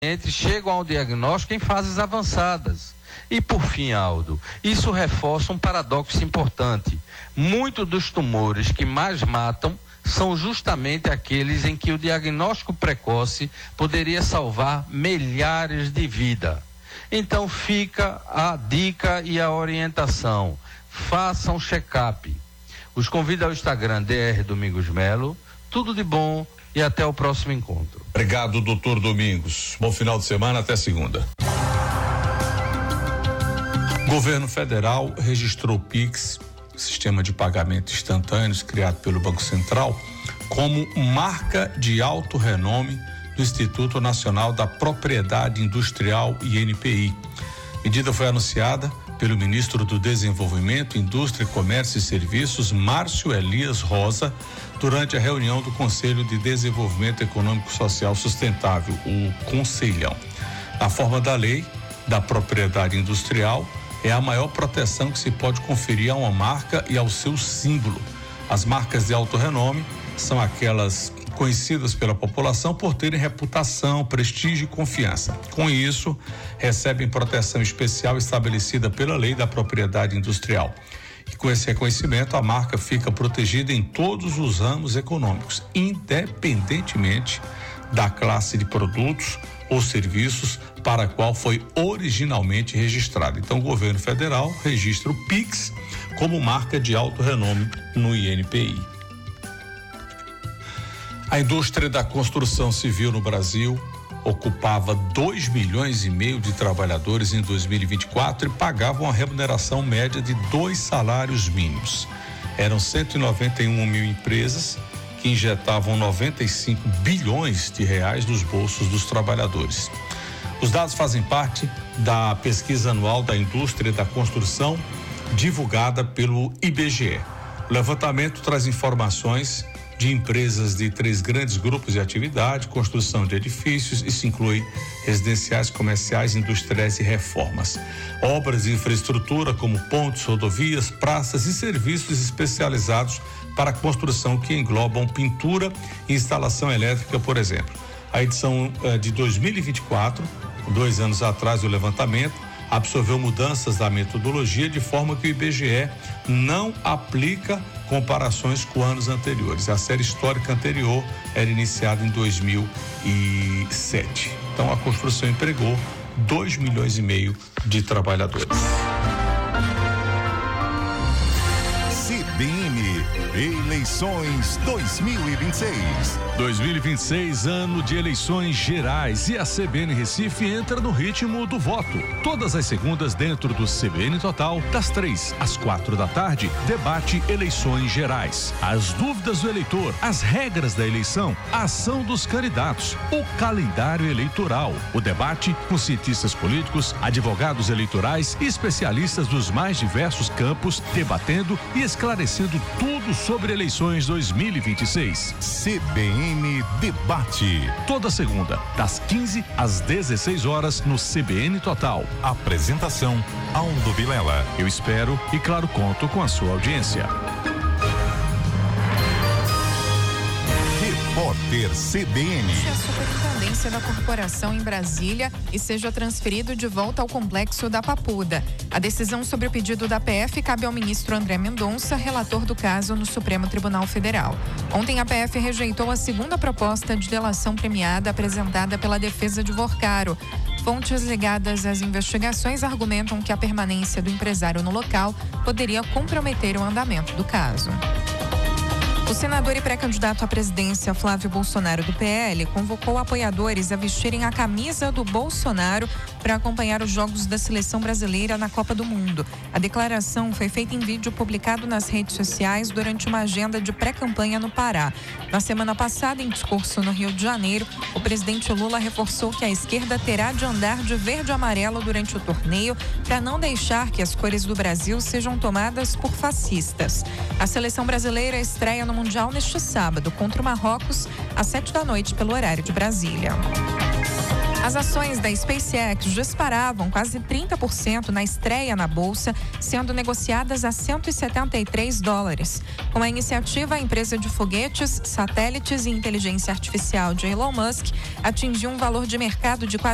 chegam ao diagnóstico em fases avançadas. E por fim, Aldo, isso reforça um paradoxo importante. Muitos dos tumores que mais matam são justamente aqueles em que o diagnóstico precoce poderia salvar milhares de vidas. Então fica a dica e a orientação. Façam check-up. Os convido ao Instagram DR Domingos Melo. Tudo de bom e até o próximo encontro. Obrigado, doutor Domingos. Bom final de semana, até segunda. Governo Federal registrou o Pix, sistema de pagamento instantâneos criado pelo Banco Central, como marca de alto renome do Instituto Nacional da Propriedade Industrial, INPI. A medida foi anunciada pelo ministro do Desenvolvimento, Indústria, Comércio e Serviços, Márcio Elias Rosa, durante a reunião do Conselho de Desenvolvimento Econômico e Social Sustentável, o Conselhão. A forma da lei da propriedade industrial é a maior proteção que se pode conferir a uma marca e ao seu símbolo. As marcas de alto renome são aquelas conhecidas pela população por terem reputação, prestígio e confiança. Com isso, recebem proteção especial estabelecida pela Lei da Propriedade Industrial. E com esse reconhecimento, a marca fica protegida em todos os ramos econômicos, independentemente da classe de produtos ou serviços para a qual foi originalmente registrado. Então, o governo federal registra o Pix como marca de alto renome no INPI. A indústria da construção civil no Brasil ocupava 2,5 milhões de trabalhadores em 2024 e pagava uma remuneração média de 2 salários mínimos. Eram 191 mil empresas que injetavam 95 bilhões de reais nos bolsos dos trabalhadores. Os dados fazem parte da pesquisa anual da indústria da construção divulgada pelo IBGE. O levantamento traz informações de empresas de 3 grandes grupos de atividade, construção de edifícios, isso inclui residenciais, comerciais, industriais e reformas. Obras de infraestrutura como pontes, rodovias, praças e serviços especializados para a construção que englobam pintura e instalação elétrica, por exemplo. A edição de 2024, 2 anos atrás do levantamento, absorveu mudanças da metodologia de forma que o IBGE não aplica comparações com anos anteriores. A série histórica anterior era iniciada em 2007. Então, a construção empregou 2,5 milhões de trabalhadores. CBN Eleições 2026. 2026, ano de eleições gerais, e a CBN Recife entra no ritmo do voto. Todas as segundas dentro do CBN Total, das 3 às 4 da tarde, debate eleições gerais. As dúvidas do eleitor, as regras da eleição, a ação dos candidatos, o calendário eleitoral, o debate com cientistas políticos, advogados eleitorais e especialistas dos mais diversos campos, debatendo e esclarecendo tudo sobre eleições 2026. CBN Debate. Toda segunda, das 15 às 16 horas no CBN Total. Apresentação: Aldo Vilela. Eu espero e, claro, conto com a sua audiência. Repórter CBN. A superintendência da corporação em Brasília e seja transferido de volta ao complexo da Papuda. A decisão sobre o pedido da PF cabe ao ministro André Mendonça, relator do caso no Supremo Tribunal Federal. Ontem a PF rejeitou a segunda proposta de delação premiada apresentada pela defesa de Vorcaro. Fontes ligadas às investigações argumentam que a permanência do empresário no local poderia comprometer o andamento do caso. O senador e pré-candidato à presidência Flávio Bolsonaro do PL convocou apoiadores a vestirem a camisa do Bolsonaro para acompanhar os jogos da seleção brasileira na Copa do Mundo. A declaração foi feita em vídeo publicado nas redes sociais durante uma agenda de pré-campanha no Pará. Na semana passada, em discurso no Rio de Janeiro, o presidente Lula reforçou que a esquerda terá de andar de verde e amarelo durante o torneio para não deixar que as cores do Brasil sejam tomadas por fascistas. A seleção brasileira estreia no Mundial neste sábado contra o Marrocos às 7 da noite pelo horário de Brasília. As ações da SpaceX disparavam quase 30% na estreia na bolsa, sendo negociadas a $173. Com a iniciativa, a empresa de foguetes, satélites e inteligência artificial de Elon Musk atingiu um valor de mercado de quase